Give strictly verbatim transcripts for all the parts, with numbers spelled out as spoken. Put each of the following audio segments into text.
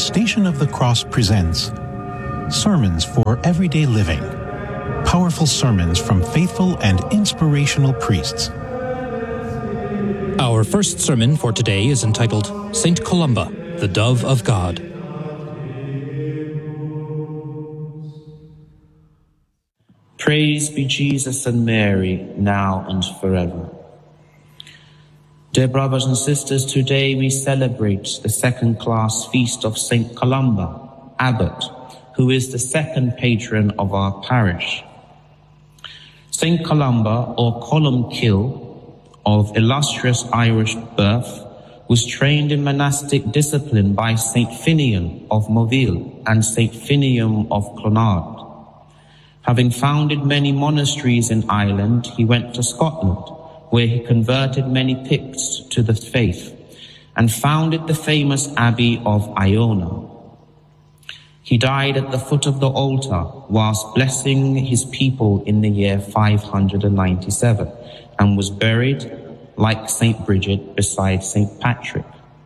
Station of the Cross presents Sermons for Everyday Living. Powerful sermons from faithful and inspirational priests. Our first sermon for today is entitled Saint Columba, the Dove of God. Praise be Jesus and Mary, now and forever. Dear brothers and sisters, today we celebrate the second-class feast of Saint Columba, Abbot, who is the second patron of our parish. Saint Columba, or Columbkill, of illustrious Irish birth, was trained in monastic discipline by Saint Finian of Moville and Saint Finian of Clonard. Having founded many monasteries in Ireland, he went to Scotland, where he converted many Picts to the faith and founded the famous Abbey of Iona. He died at the foot of the altar whilst blessing his people in the year five hundred ninety-seven and was buried, like Saint Bridget, beside Saint Patrick.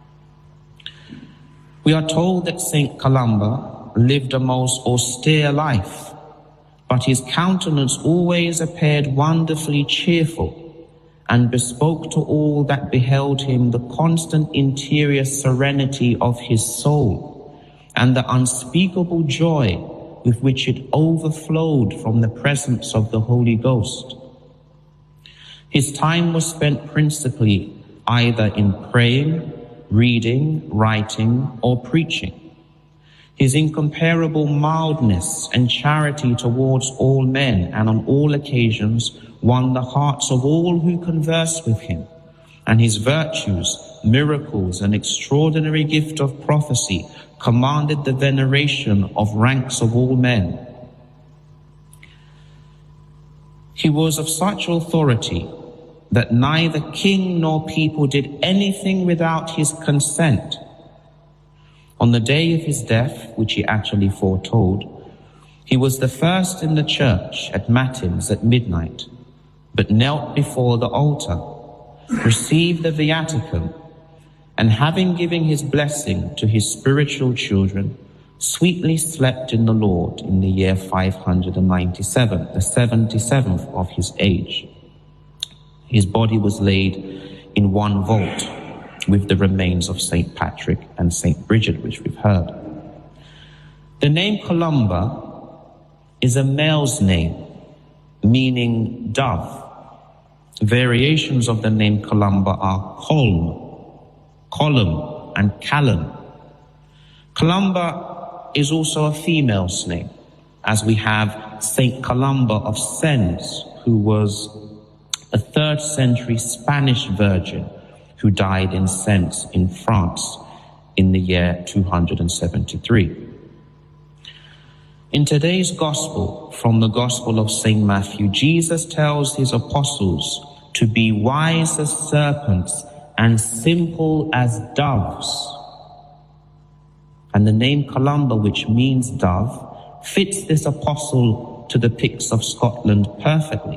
We are told that Saint Columba lived a most austere life, but his countenance always appeared wonderfully cheerful and bespoke to all that beheld him the constant interior serenity of his soul and the unspeakable joy with which it overflowed from the presence of the Holy Ghost. His time was spent principally either in praying, reading, writing, or preaching. His incomparable mildness and charity towards all men and on all occasions won the hearts of all who conversed with him, and his virtues, miracles, and extraordinary gift of prophecy commanded the veneration of ranks of all men. He was of such authority that neither king nor people did anything without his consent. On the day of his death, which he actually foretold, he was the first in the church at Matins at midnight, but knelt before the altar, received the viaticum, and having given his blessing to his spiritual children, sweetly slept in the Lord in the year five hundred ninety-seven, the seventy-seventh of his age. His body was laid in one vault with the remains of Saint Patrick and Saint Bridget, which we've heard. The name Columba is a male's name, meaning dove. Variations of the name Columba are Colm, Column, and Callum. Columba is also a female's name, as we have Saint Columba of Sens, who was a third century Spanish virgin who died in Sens in France in the year two hundred seventy-three. In today's Gospel, from the Gospel of Saint Matthew, Jesus tells his apostles to be wise as serpents and simple as doves. And the name Columba, which means dove, fits this apostle to the Picts of Scotland perfectly.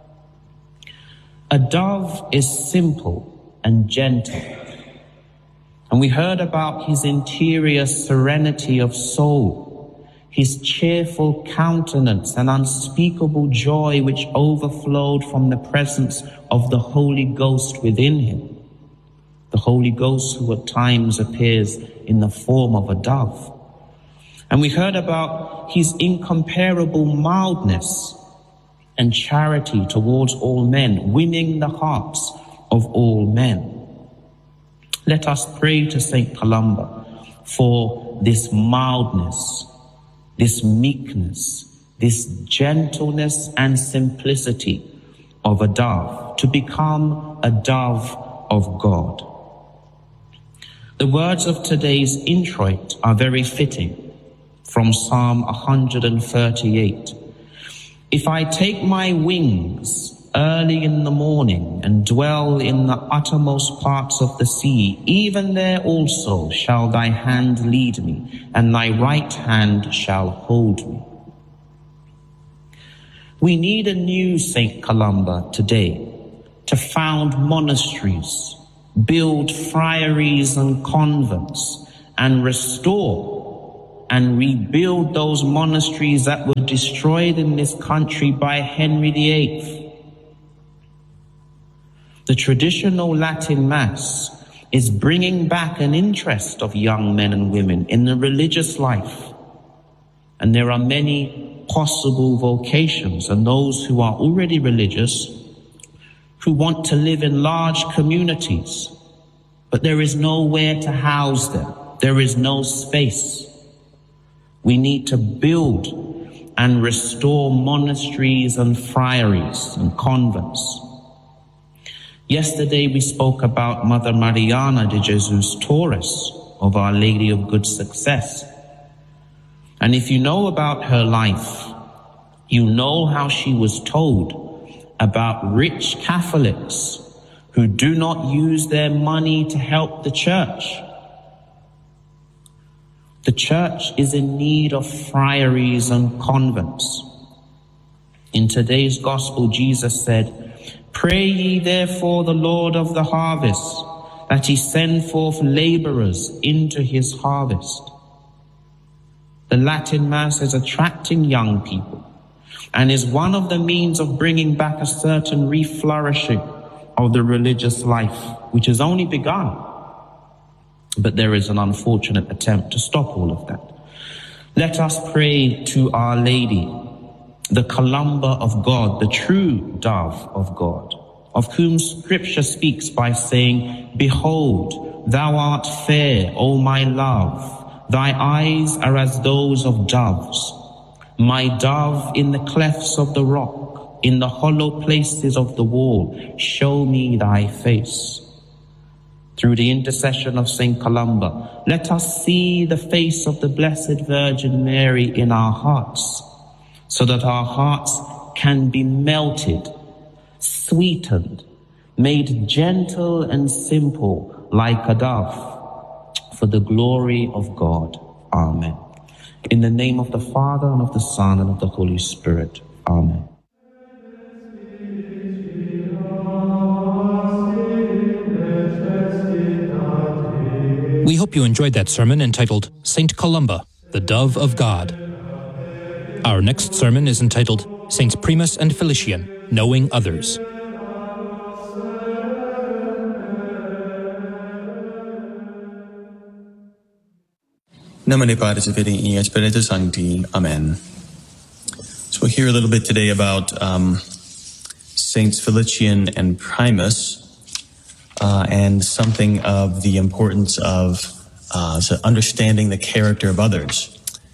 A dove is simple and gentle. And we heard about his interior serenity of soul, his cheerful countenance and unspeakable joy which overflowed from the presence of the Holy Ghost within him. The Holy Ghost who at times appears in the form of a dove. And we heard about his incomparable mildness and charity towards all men, winning the hearts of all men. Let us pray to Saint Columba for this mildness, this meekness, this gentleness and simplicity of a dove, to become a dove of God. The words of today's introit are very fitting from Psalm one hundred thirty-eight. If I take my wings early in the morning and dwell in the uttermost parts of the sea, even there also shall thy hand lead me, and thy right hand shall hold me. We need a new Saint Columba today to found monasteries, build friaries and convents, and restore and rebuild those monasteries that were destroyed in this country by Henry the Eighth. The traditional Latin Mass is bringing back an interest of young men and women in the religious life. And there are many possible vocations, and those who are already religious who want to live in large communities, but there is nowhere to house them. There is no space. We need to build and restore monasteries and friaries and convents. Yesterday we spoke about Mother Mariana de Jesus Torres of Our Lady of Good Success. And if you know about her life, you know how she was told about rich Catholics who do not use their money to help the church. The church is in need of friaries and convents. In today's gospel, Jesus said, "Pray ye therefore the Lord of the harvest, that he send forth laborers into his harvest." The Latin Mass is attracting young people and is one of the means of bringing back a certain reflourishing of the religious life, which has only begun. But there is an unfortunate attempt to stop all of that. Let us pray to Our Lady, the Columba of God, the true dove of God, of whom Scripture speaks by saying, "Behold, thou art fair, O my love. Thy eyes are as those of doves. My dove, in the clefts of the rock, in the hollow places of the wall, show me thy face." Through the intercession of Saint Columba, let us see the face of the Blessed Virgin Mary in our hearts, so that our hearts can be melted, sweetened, made gentle and simple like a dove, for the glory of God. Amen. In the name of the Father, and of the Son, and of the Holy Spirit. Amen. We hope you enjoyed that sermon entitled Saint Columba, the Dove of God. Our next sermon is entitled Saints Primus and Felician, Knowing Others. Nomine Patris et Filii et Spiritus Sancti. Amen. So we'll hear a little bit today about um, Saints Felician and Primus, uh, and something of the importance of uh, so understanding the character of others.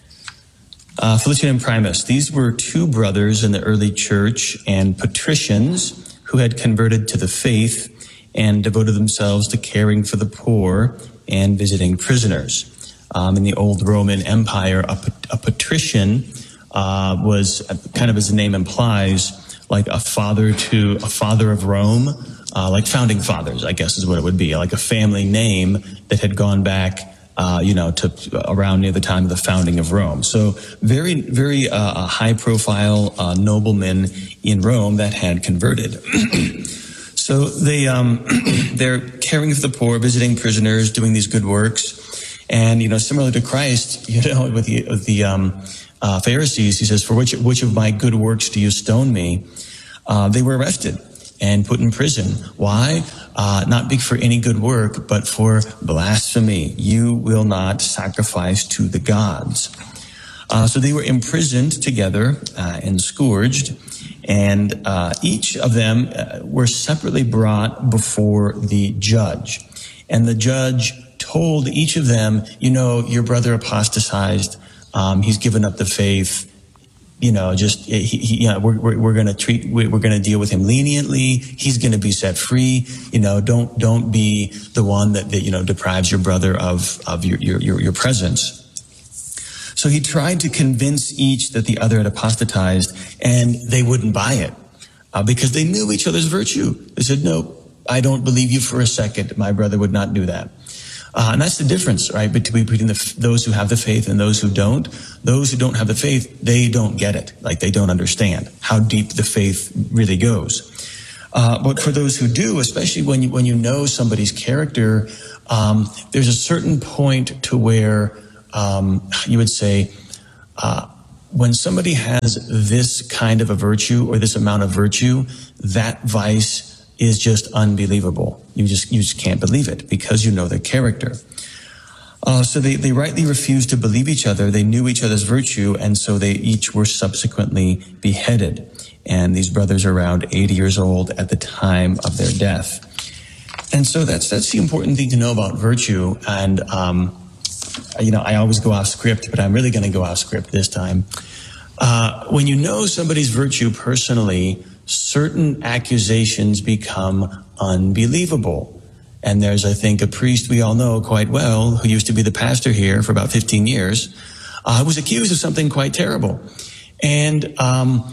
Uh, Felician and Primus, these were two brothers in the early church and patricians who had converted to the faith and devoted themselves to caring for the poor and visiting prisoners. Um, in the old Roman Empire, a, a patrician uh, was, kind of as the name implies, like a father to a father of Rome, uh, like founding fathers, I guess is what it would be, like a family name that had gone back, uh, you know, to around near the time of the founding of Rome. So very, very uh, high-profile uh, noblemen in Rome that had converted. So they um, they're caring for the poor, visiting prisoners, doing these good works. And, you know, similar to Christ, you know, with the, with the um, uh, Pharisees, he says, "For which which of my good works do you stone me?" Uh, they were arrested and put in prison. Why? Uh, not big for any good work, but for blasphemy. You will not sacrifice to the gods. Uh, so they were imprisoned together uh, and scourged, and uh, each of them uh, were separately brought before the judge. And the judge told each of them, you know, your brother apostatized. Um, he's given up the faith. You know, just he, he, you know, we're we're, we're going to treat we're going to deal with him leniently. He's going to be set free. You know, don't don't be the one that, that you know deprives your brother of of your your your presence. So he tried to convince each that the other had apostatized, and they wouldn't buy it uh, because they knew each other's virtue. They said, "No, I don't believe you for a second. My brother would not do that." Uh, and that's the difference, right, between, between the, those who have the faith and those who don't. Those who don't have the faith, they don't get it. Like, they don't understand how deep the faith really goes. Uh, but for those who do, especially when you, when you know somebody's character, um, there's a certain point to where um, you would say, uh, when somebody has this kind of a virtue or this amount of virtue, that vice is just unbelievable. You just you just can't believe it because you know their character. Uh, so they, they rightly refused to believe each other. They knew each other's virtue, and so they each were subsequently beheaded. And these brothers are around eighty years old at the time of their death. And so that's that's the important thing to know about virtue. And um, you know, I always go off script, but I'm really going to go off script this time. Uh, when you know somebody's virtue personally, certain accusations become unbelievable. And there's, I think, a priest we all know quite well who used to be the pastor here for about fifteen years, uh, was accused of something quite terrible. And um,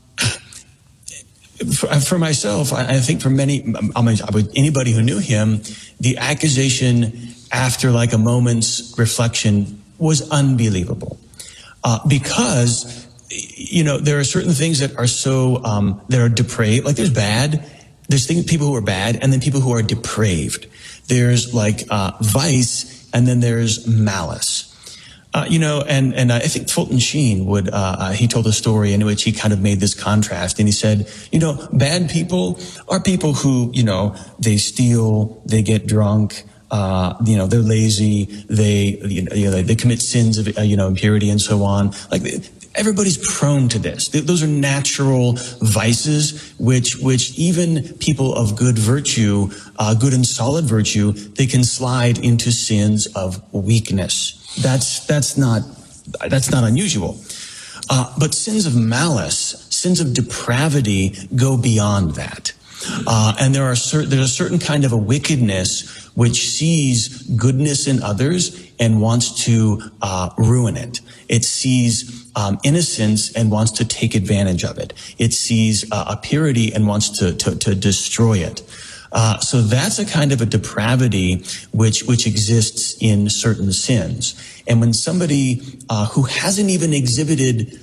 for, for myself, I, I think for many, I mean, anybody who knew him, the accusation after like a moment's reflection was unbelievable. Uh, because, you know, there are certain things that are so, um, that are depraved. Like there's bad, there's things, people who are bad, and then people who are depraved. There's like, uh, vice, and then there's malice. Uh, you know, and, and I think Fulton Sheen would, uh, uh, he told a story in which he kind of made this contrast, and he said, you know, bad people are people who, you know, they steal, they get drunk, Uh, you know, they're lazy, they, you know, they, they commit sins of, uh, you know, impurity and so on. Like, everybody's prone to this. Those are natural vices, which, which even people of good virtue, uh, good and solid virtue, they can slide into sins of weakness. That's, that's not, that's not unusual. Uh, but sins of malice, sins of depravity go beyond that. Uh, and there are certain, there's a certain kind of a wickedness which sees goodness in others and wants to uh, ruin it. It sees um, innocence and wants to take advantage of it. It sees uh, a purity and wants to to, to destroy it. Uh, so that's a kind of a depravity which which exists in certain sins. And when somebody uh, who hasn't even exhibited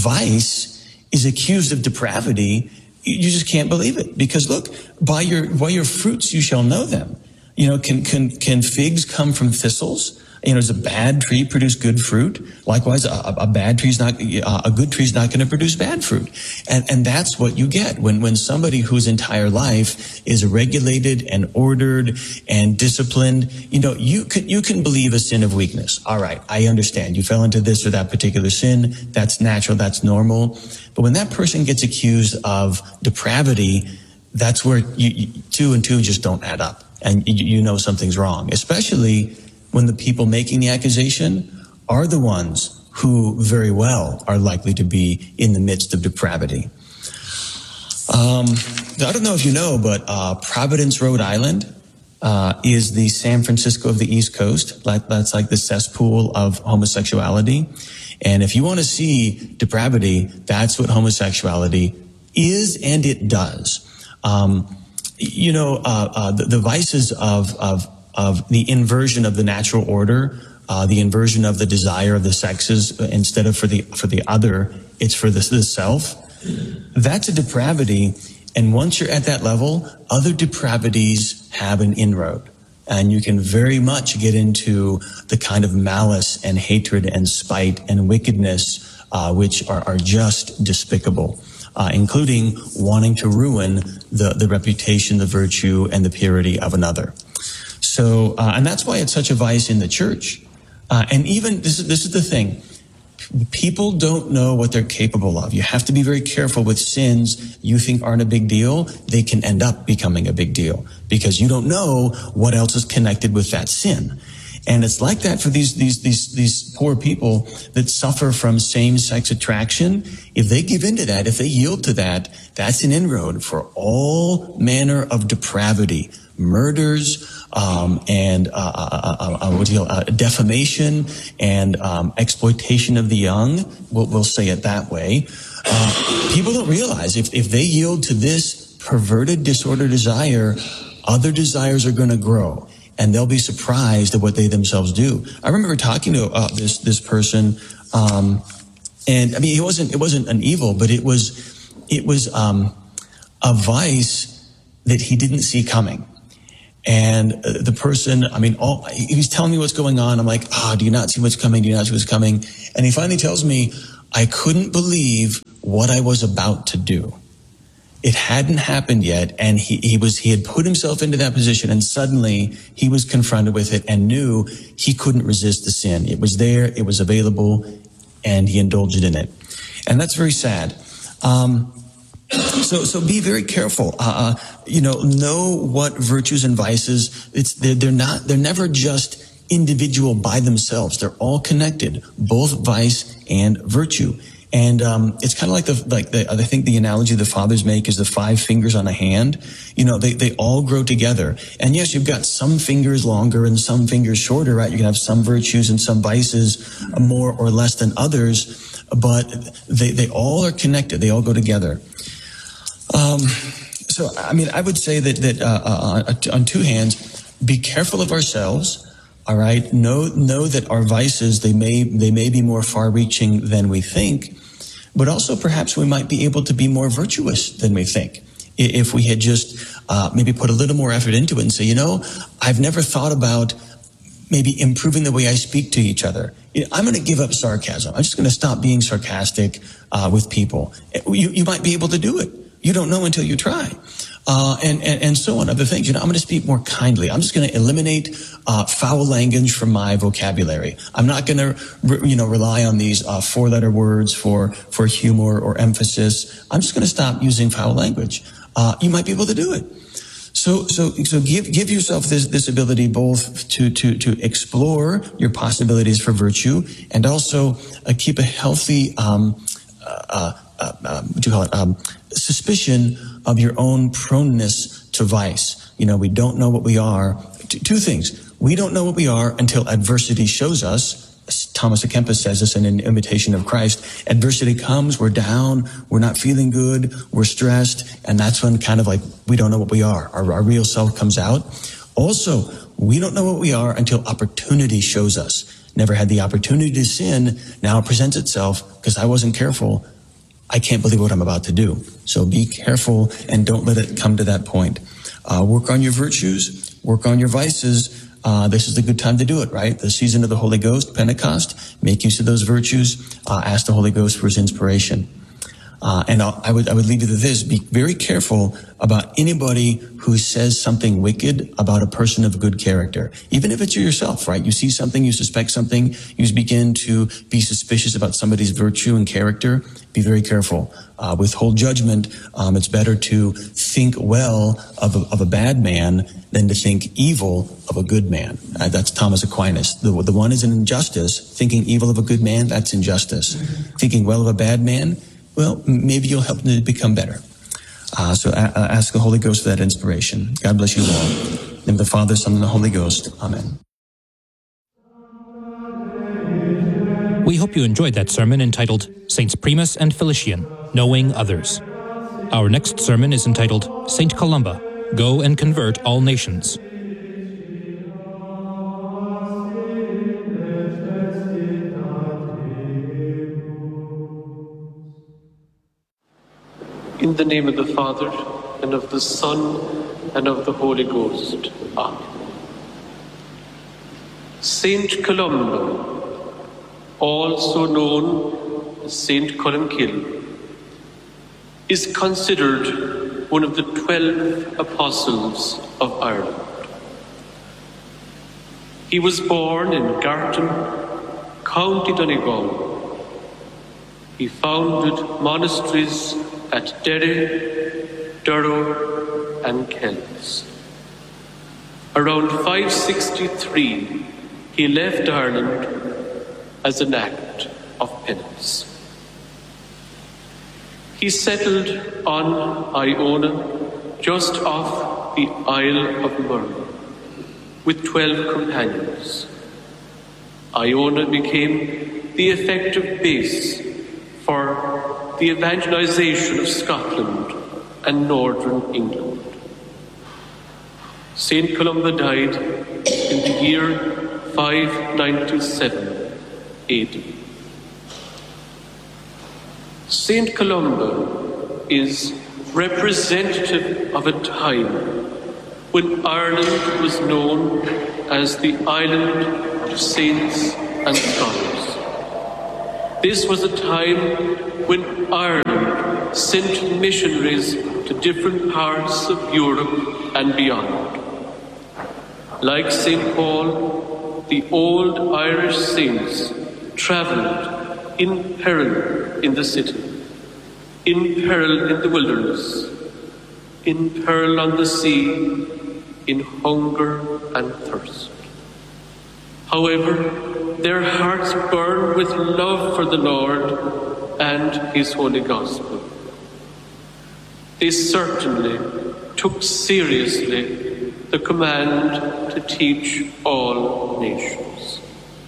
vice is accused of depravity, you just can't believe it. Because look, by your by your fruits you shall know them. You know, can can can figs come from thistles? You know, does a bad tree produce good fruit? Likewise, a, a bad tree is not a good tree is not going to produce bad fruit, and and that's what you get when when somebody whose entire life is regulated and ordered and disciplined. You know, you can you can believe a sin of weakness. All right, I understand. You fell into this or that particular sin. That's natural. That's normal. But when that person gets accused of depravity, that's where you, you, two and two just don't add up. And you know something's wrong, especially when the people making the accusation are the ones who very well are likely to be in the midst of depravity. Um, I don't know if you know, but uh, Providence, Rhode Island uh, is the San Francisco of the East Coast. That's like the cesspool of homosexuality. And if you want to see depravity, that's what homosexuality is, and it does. Um, You know, uh, uh, the, the vices of, of, of the inversion of the natural order, uh, the inversion of the desire of the sexes, instead of for the, for the other, it's for the, the self. That's a depravity. And once you're at that level, other depravities have an inroad. And you can very much get into the kind of malice and hatred and spite and wickedness, uh, which are, are just despicable. Uh, including wanting to ruin the, the reputation, the virtue, and the purity of another. So, uh, and that's why it's such a vice in the church. Uh, and even, this is, this is the thing, people don't know what they're capable of. You have to be very careful with sins you think aren't a big deal. They can end up becoming a big deal because you don't know what else is connected with that sin. And it's like that for these, these, these, these poor people that suffer from same-sex attraction. If they give into that, if they yield to that, that's an inroad for all manner of depravity, murders, um, and, uh, uh, uh, what do you call, uh, defamation and, um, exploitation of the young. We'll, we'll say it that way. Uh, people don't realize if, if they yield to this perverted, disordered desire, other desires are going to grow. And they'll be surprised at what they themselves do. I remember talking to uh, this this person, um, and I mean, it wasn't it wasn't an evil, but it was it was um, a vice that he didn't see coming. And uh, the person, I mean, all, he was telling me what's going on. I'm like, ah, oh, do you not see what's coming? Do you not see what's coming? And he finally tells me, I couldn't believe what I was about to do. It hadn't happened yet, and he, he was he had put himself into that position, and suddenly he was confronted with it and knew he couldn't resist the sin. It was there, it was available, and he indulged in it. And that's very sad. Um, so so be very careful. Uh, uh, you know, know what virtues and vices. It's they're, they're not they're never just individual by themselves. They're all connected, both vice and virtue. And um, it's kind of like the like the I think the analogy the fathers make is the five fingers on a hand. You know, they they all grow together. And yes, you've got some fingers longer and some fingers shorter, right? You can have some virtues and some vices more or less than others, but they they all are connected. They all go together. Um, so I mean, I would say that that uh, uh, on two hands, be careful of ourselves. All right. Know know that our vices, they may they may be more far-reaching than we think, but also perhaps we might be able to be more virtuous than we think if we had just uh, maybe put a little more effort into it and say, you know, I've never thought about maybe improving the way I speak to each other. You know, I'm going to give up sarcasm. I'm just going to stop being sarcastic uh, with people. You you might be able to do it. You don't know until you try. Uh, and, and, and so on, other things. You know, I'm going to speak more kindly. I'm just going to eliminate uh, foul language from my vocabulary. I'm not going to, re- you know, rely on these uh, four-letter words for, for humor or emphasis. I'm just going to stop using foul language. Uh, you might be able to do it. So, so, so give, give yourself this, this ability both to, to, to explore your possibilities for virtue and also uh, keep a healthy, um, uh, uh, uh, what do you call it, um, suspicion of your own proneness to vice. You know, we don't know what we are. T- two things. We don't know what we are until adversity shows us. Thomas à Kempis says this in An Imitation of Christ. Adversity comes, we're down, we're not feeling good, we're stressed, and that's when kind of like we don't know what we are. Our, our real self comes out. Also, we don't know what we are until opportunity shows us. Never had the opportunity to sin, now it presents itself because I wasn't careful. I can't believe what I'm about to do. So be careful and don't let it come to that point. Uh, work on your virtues, work on your vices. Uh, this is the good time to do it, right? The season of the Holy Ghost, Pentecost. Make use of those virtues. Uh, ask the Holy Ghost for his inspiration. Uh, and I'll, I would I would leave you to this. Be very careful about anybody who says something wicked about a person of good character. Even if it's yourself, right? You see something, you suspect something, you begin to be suspicious about somebody's virtue and character. Be very careful. Uh, withhold judgment. Um, it's better to think well of a, of a bad man than to think evil of a good man. Uh, that's Thomas Aquinas. The, the one is an injustice. Thinking evil of a good man, that's injustice. Thinking well of a bad man, well, maybe you'll help them to become better. Uh, so uh, ask the Holy Ghost for that inspiration. God bless you all. In the name of the Father, Son, and the Holy Ghost. Amen. We hope you enjoyed that sermon entitled Saints Primus and Felician, Knowing Others. Our next sermon is entitled Saint Columba, Go and Convert All Nations. In the name of the Father, and of the Son, and of the Holy Ghost. Amen. Saint Columba, also known as Saint Columcille, is considered one of the twelve apostles of Ireland. He was born in Gartan, County Donegal. He founded monasteries at Derry, Durrow, and Kells. Around five sixty-three, he left Ireland as an act of penance. He settled on Iona, just off the Isle of Muir, with twelve companions. Iona became the effective base for the evangelization of Scotland and northern England. Saint Columba died in the year five ninety-seven A D. Saint Columba is representative of a time when Ireland was known as the island of saints and scholars. This was a time when Ireland sent missionaries to different parts of Europe and beyond. Like Saint Paul, the old Irish saints travelled in peril in the city, in peril in the wilderness, in peril on the sea, in hunger and thirst. However, their hearts burned with love for the Lord and His holy gospel. They certainly took seriously the command to teach all nations.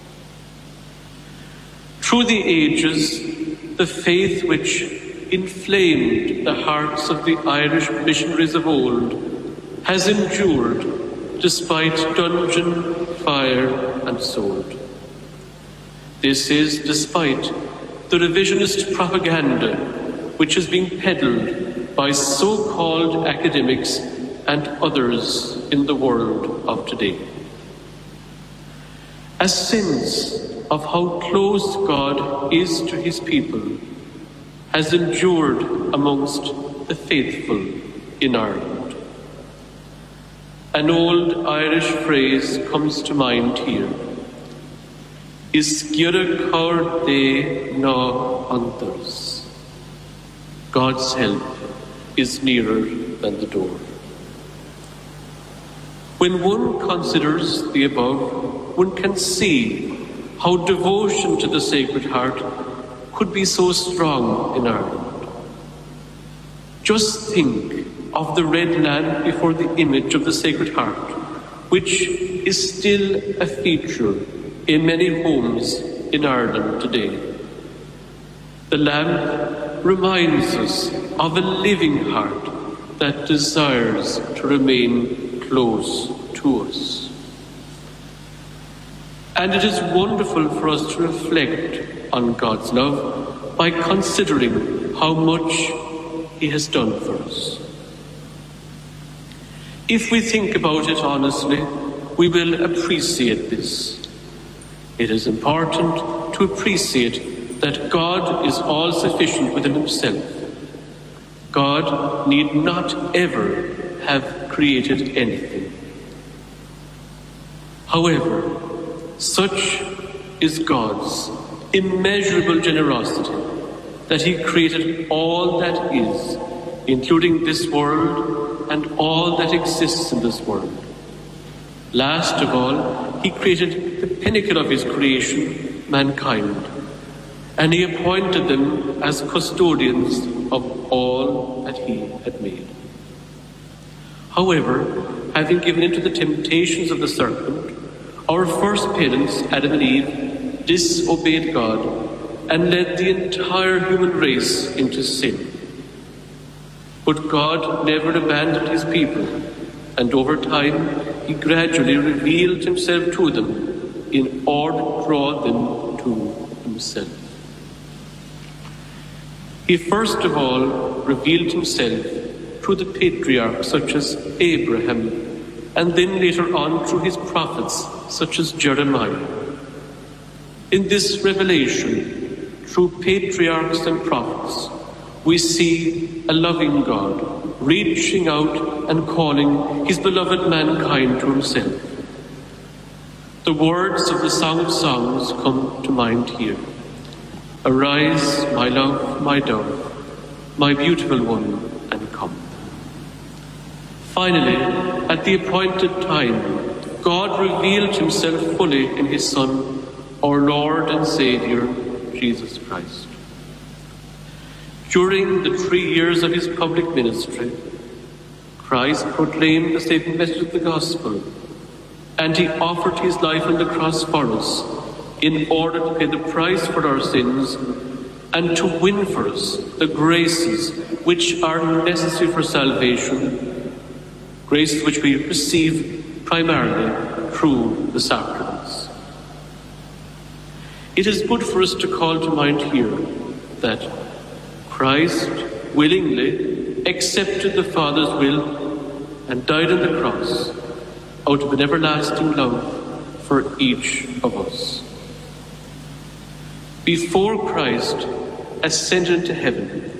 Through the ages, the faith which inflamed the hearts of the Irish missionaries of old has endured despite dungeon, fire, and sword. This is despite the revisionist propaganda which is being peddled by so-called academics and others in the world of today. A sense of how close God is to His people has endured amongst the faithful in Ireland. An old Irish phrase comes to mind here. Is Gura Kaur De Na Anthers. God's help is nearer than the door. When one considers the above, one can see how devotion to the Sacred Heart could be so strong in Ireland. Just think of the red lamp before the image of the Sacred Heart, which is still a feature in many homes in Ireland today. The lamp reminds us of a living heart that desires to remain close to us. And it is wonderful for us to reflect on God's love by considering how much He has done for us. If we think about it honestly, we will appreciate this. It is important to appreciate that God is all sufficient within Himself. God need not ever have created anything. However, such is God's immeasurable generosity that He created all that is, including this world and all that exists in this world. Last of all, He created the pinnacle of His creation, mankind, and He appointed them as custodians of all that He had made. However, having given into the temptations of the serpent, our first parents, Adam and Eve, disobeyed God and led the entire human race into sin. But God never abandoned His people, and over time He gradually revealed Himself to them in order to draw them to Himself. He first of all revealed Himself through the patriarchs such as Abraham, and then later on through His prophets such as Jeremiah. In this revelation, through patriarchs and prophets, we see a loving God reaching out and calling His beloved mankind to Himself. The words of the Song of Songs come to mind here. Arise, my love, my dove, my beautiful one, and come. Finally, at the appointed time, God revealed Himself fully in His Son, our Lord and Saviour, Jesus Christ. During the three years of His public ministry, Christ proclaimed the saving message of the gospel, and He offered His life on the cross for us in order to pay the price for our sins and to win for us the graces which are necessary for salvation, graces which we receive primarily through the sacraments. It is good for us to call to mind here that Christ willingly accepted the Father's will and died on the cross out of an everlasting love for each of us. Before Christ ascended into heaven,